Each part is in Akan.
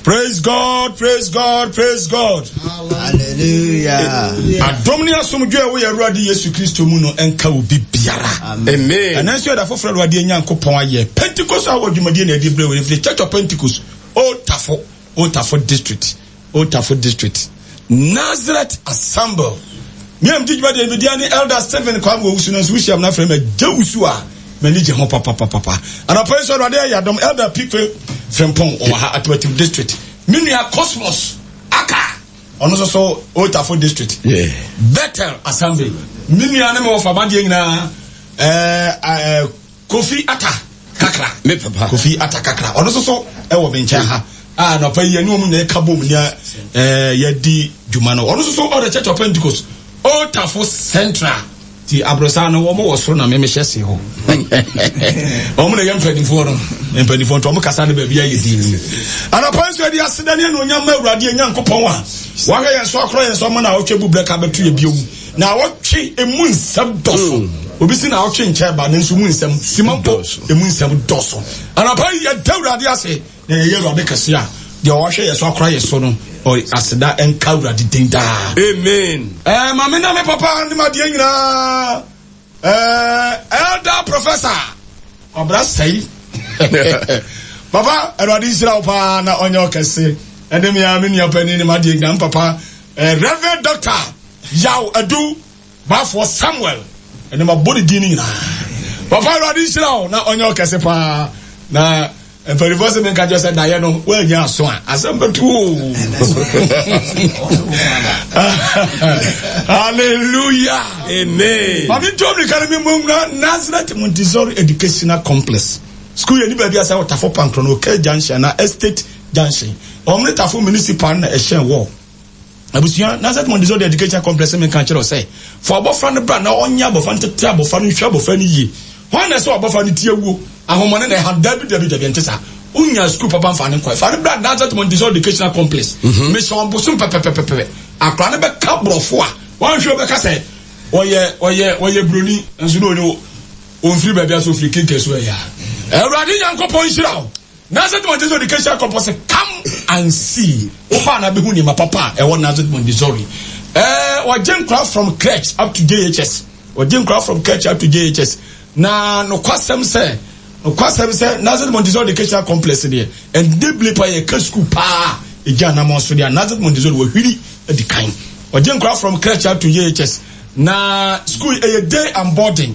Praise God, praise God, praise God. Hallelujah. Adomnia somdwe wo ye Awurade Yesu Kristo mu no enka obi biara. Amen. And then so da for Awurade Nyankopon aye. Pentecost awodumade na di bre we Church of Pentecost. Old Tafo district. Nazareth Assemble. Me am tijba de mediani elder Stephen kwa go usu na so wish am na frem jawusu a manage ho papa. And I praise Awurade ya dom elder people Frempong or Automotive District. Minia Cosmos Aka. Also so Old Tafo District. Yeah. Bethel Assembly. Minia name of Abadi na Kofi Ata Kakra. Me papa. Kofi Ata Kakra. Also so ewo bencha ha. No pa ye no mu na kabom nya yadi Jumano. Also so all the Church of Pentecost. Old Tafo Central. Ti abrosano wo mo wosoro na me hyese ho omo na yam fadifo no empadifo to mo kasa ne ba bia yedi ana panso di aseda ne no nyam Awurade Nyankopon wa hwe yenso akro yenso mo na otwe bubla ka betu ye biewu na wotwe emu nsam doso obi si na wotwe nche ba ne nso mu nsam simampo emu nsam doso ana pa ye Awurade ase na ye Awurade kase a de hwe yenso akro yenso no o aseda enka Awurade dinda. Amen. Mama na me papa ndi ma die nyina elder professor obra sei papa Awurade Israel pa na onyo kase edem ya me nua pani ni ma die nyina papa Reverend Doctor Yaw Adu Bafo Samuel edem abodi di nyina papa Awurade Israel na onyo kase pa na for the first time, I just said, "I know where you are." So, assemble too. Hallelujah, amen. Mami told me, "Can you Nazareth Montessori Educational Complex? School you need to be as a Tafo Pankron, okay, Junction, na Estate Junction. Only Tafo Municipal na Eshen War. Abusia Nazareth Montessori Educational Complex. Me can tell say for above fan brand na onya above fan table fan shop above fan ye. Why na so above fan tiewu? Ahomane na have dabi ntesa unya school papa mfane kwa fa brad Nazareth Montessori Educational Complex me so ambosum pepepepepe akra na be ka brofo a wan hwe be ka say oye broni enso no ni on free baby aso free keke so ya Awurade Nyankopon hira Nazareth Montessori Educational Complex come and see opa na be hu ni ma papa e won Nazareth Montessori wajen craft from crèche up to JHS wajen craft from crèche up to JHS na no kwasem say Nazareth Montessori Educational Complex there and they play by a school pa ejana mo so there Nazareth Montessori we hwiri edikan ojen crowd from crèche to JHS na school a day and boarding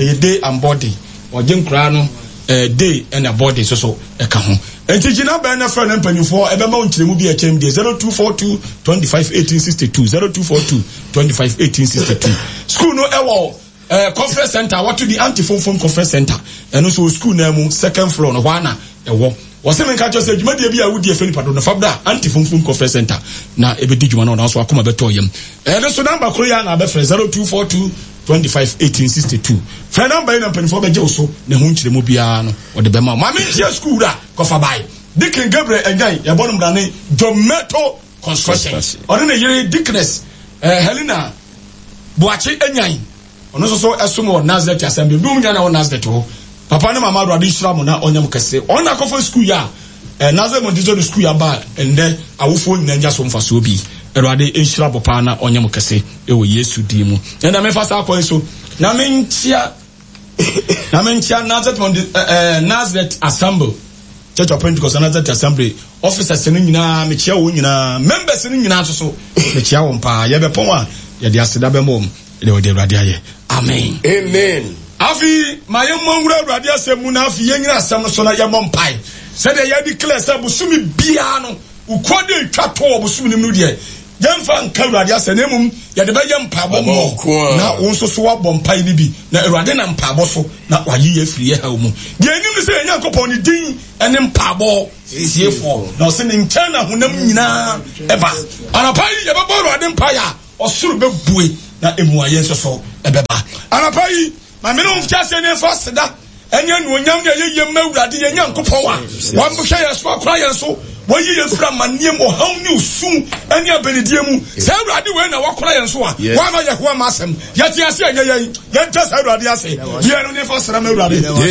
ojen crowd no day and a boarding so e ka ho entijina ba na friend empanifo e be ma onkyeremu bi a chem dey 0242 251862 0242 251862 school no ewo conference center what to the anti-phone conference center and also school name second floor no wana ewo was say menka just say djuma de bia wudi efeni pado no fabda anti-phone conference center na ebedi djuma no so akoma beto yem so number kro ya na be 0242 251862 friend number na penfo be je so na hu nkire mu bia no o de be ma me ntia school da kofa bai Dickon Gabriel engan ya bonum da ne Dometo construction o de ne yere Dickness Helena Boachi enyan ono so esumo Nazareth Assembly dum nya na Nazareth ho papa na mama Awurade Israel mo na onyam kase ona akofo school ya Nazareth Montessori school ya ba ende awofo nyanja so mfaso bi Awurade Israel papa na onyam kase ewo Yesu di mu na me fa sa ko so na mentia Nazareth Assembly Church of Pentecost Nazareth Assembly officers ni nyina me chia wo nyina members ni nyina so me chia wo mpa ye be pon a ye de aseda be mom de Awurade aye. Amen. Amen. Afi mayemo ngura Awurade asemu na afi yenyina asem so na yemom pai. Said ya declare say busumi bia no ukode twato obusumi nim de. Yemfa nka Awurade asenemu ya de be yem pabo mo. Na wonso so wabom pai ni bi. Na Awurade na mpabo so na wayi afiri ye ha mu. De enim se Nyankopon ni din ene mpabo siefo. Na se ne nkyana honam nyina eba. Anapai ye be bo Awurade mpai a osuru be bue na emu ayenso so ebeba anapai ma me no mfia se ne fa seda enya no onyam de yeyem Awurade ye Nyankopon a wamhwe yeso akora yenso Why you from Manium or how new soon any Benedium? Sarah, do when I walk cry and so on. Why not your one massam? Yet, yes, yet, just how I say. You are only for some and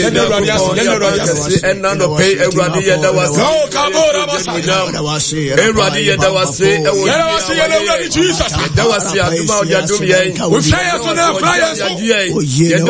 none of pay everybody that was no Cabora was everybody that was saying, Jesus. That was the about Yadumian. We fly us on our flyers. Yes,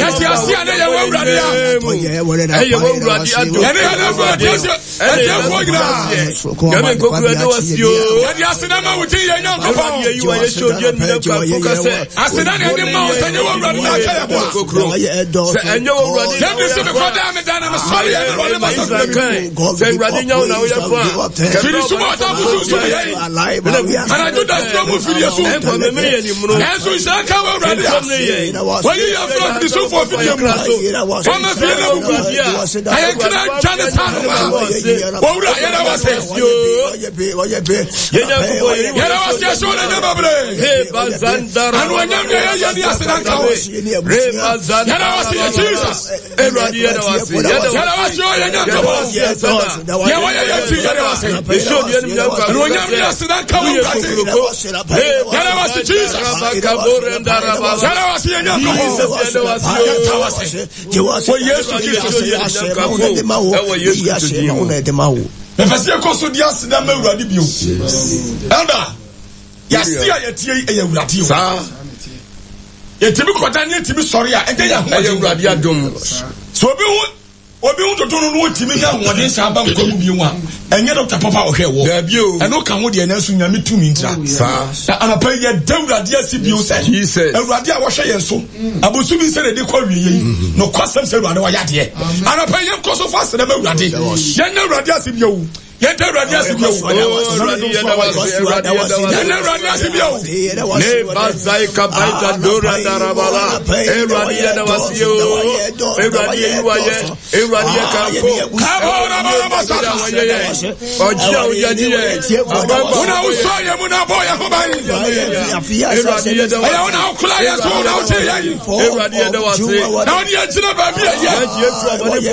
Obi to do no timi nya wode saba nkomu bi wa enye Dr. Papa ohwe wo eno ka ho de na su nya metu mi ntra sa anapa ye dawrade asibio se awrade a wo hwe ye so abosu bi se de kwa wie yi no kwasem se awrade wa yade anapa ye nkoso fa se na awrade ye nya awrade asibio Yenta radia sibio. Radia sibio. Ne bazai kabaita dora darabala. Radia wasio. Radia yuaye. Radia kapo. Kabora basaka. Ojia ujadie. Una usoye muna boya hobai. Radia. Aya una ukulaya so una ucheya. Radia wasi. Na oni ajina babi ya. Amani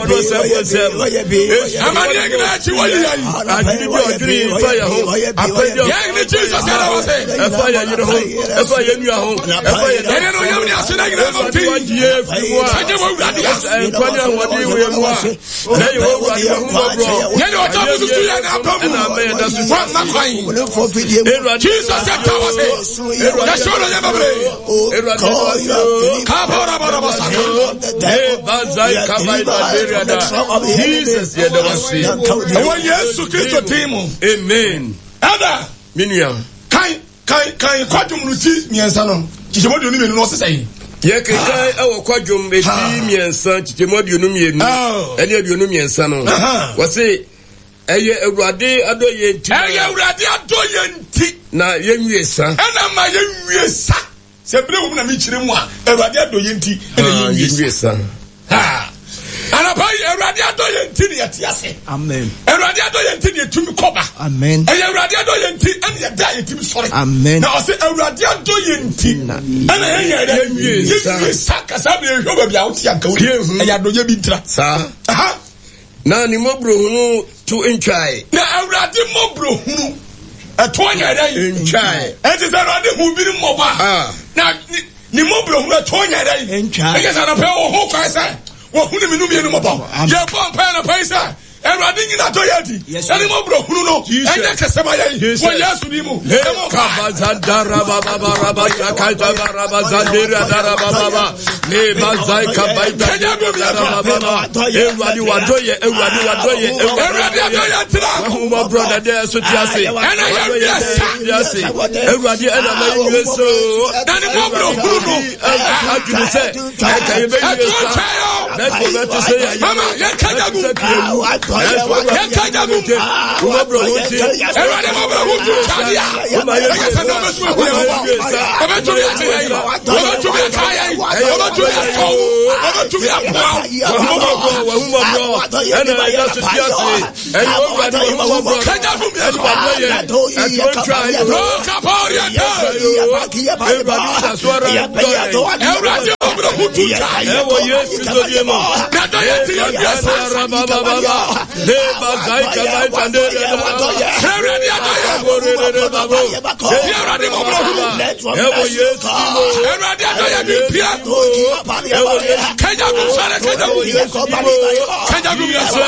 ngina chiwali ya. Ajini bi odiri fire ho apejo ye ni Jesus era wo se fire yiro ho fire nu ho fire ene no yam ni asena gina mo ti die fiwa aje wo wurade kwanya wodi we mu a na ye wo wurade ho bro ye ni ojo bu su ya na bro na me da su na kwai Jesus era wo se ya shoro ya babre ka bora bora basa e bazai ka bai da derada Jesus ye da wo se o Yesu Kristo timu. Amen. Ada. Minia. Kai kwadum no ti miensa no. Chichemodi onu menu no sesai. Ye kai ewo kwadum eti miensa chichemodi onu menu. Ene aduonu miensa no. Wose eye Awurade adoye nti. Eye Awurade adoye nti. Na yenwiesa. Ena ma yenwiesa. Sebre wo na mi chire mu a Awurade adoye nti ene yenwiesa. Ha. Anapai Awurade adoye nti ne yetiase. Amen. Awurade adoye nti ne tumi koba. Amen. Awurade adoye nti ene yeda yetimi sori. Amen. Na ose Awurade adoye nti ene yenwie saka sabe ehwo bia wo ti anka wo. Eya adoye bi ntra. Sa. Aha. Na ni mobro hunu to entwai. Na Awurade mobro hunu eto anya da entwai. Enti se Awurade hu bi ni moba. Na ni mobro hunu eto anya da entwai. Ege sa na pe wo ho kwa sa. Wo hunu mi numi enu moba. Ye pon pa na paisa. Awurade nyina to yadi. Eni mo bro hunu no. Enya kesema yayi. Wo Yesu ni mu. Kabazandara baba baba shakaita baba zandira dara baba. Ne bazai kabaita dara baba. Awurade wadoye. Awurade adoye tra. Mo brother there so tiase. Ena yesi. Awurade ena ma yeso. Dani mo bro hunu no. Adunu se. Kai be yeso. Na ko beto se ya. Mama, ye kajagu. Yakajagu. Umabro huti. Everybody mabro huti. Chadia. Yasa no besu ko. Obetu ya tiya. Obetu ya kaya. Obetu ya ko. Obetu ya ko. Umabro. Ena ya su tiase. Eni umabro. Kajagu. Eni try. Ro kapori ya. Everybody swara. Everybody mabra hutu ja ewo Yesu zodiemo dada yeti ya biasa baba le bazai kabai tandere eradi adoye eradi mabra hutu ewo Yesu eradi adoye ni pia kenya musare kenya musare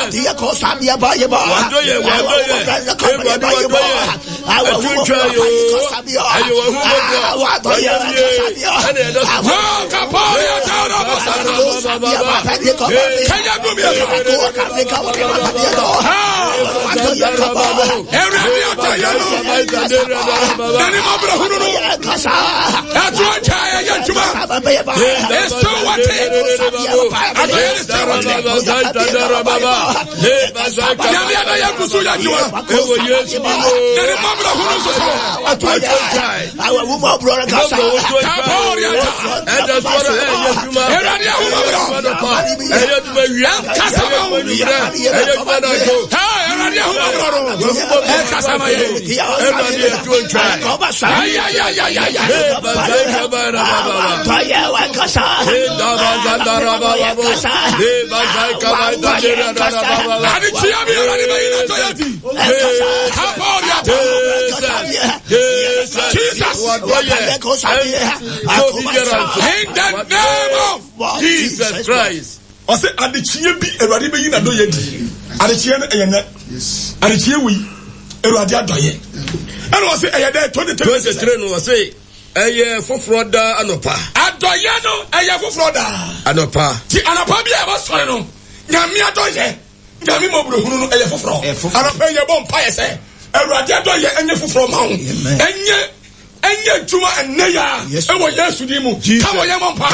Jesus Christ. I say, and the chia be a ready being a doye. And the chia and the chia we a radia doye. And was say, I had 2023 was say, a year for Florida anopa. Adoyano, a year for Florida anopa. The Anapabi was sorry. Yamia doye. Yamimo Bruno, a year for Florida. And I pay your bomb pious, a radia doye and you from home. And ye. Enye juma enneya ewo Yesu di mu kawo ye mo pa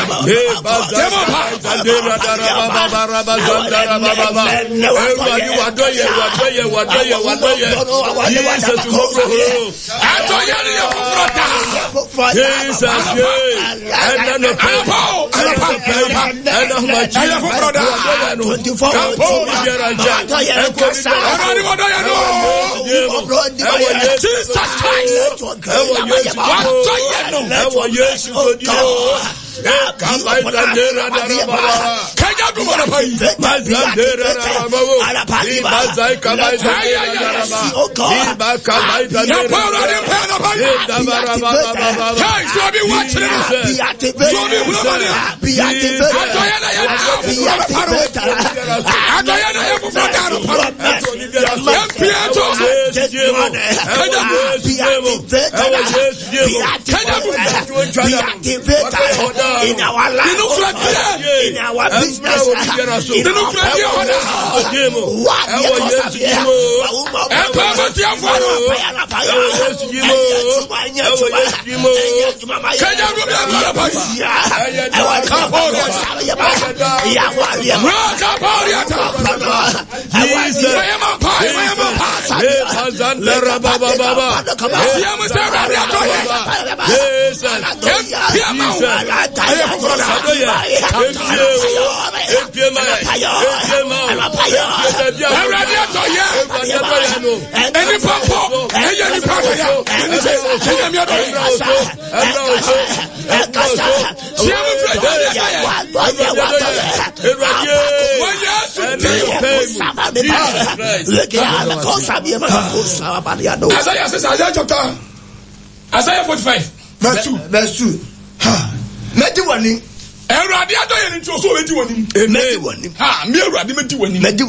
in our life, in our business, Isaiah 45 verse 2 Medi wani Eradi adoye ni nti oso wedi wani. Ha, mi Eradi medi wani.